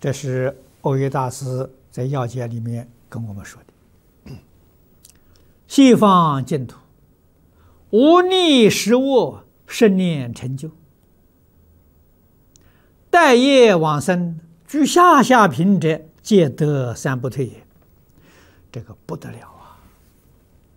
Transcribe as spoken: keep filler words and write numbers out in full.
这是欧耶大师在要解里面跟我们说的。西方净土，无逆实恶，生念成就，待业往生，居下下品者，皆得三不退也。这个不得了啊！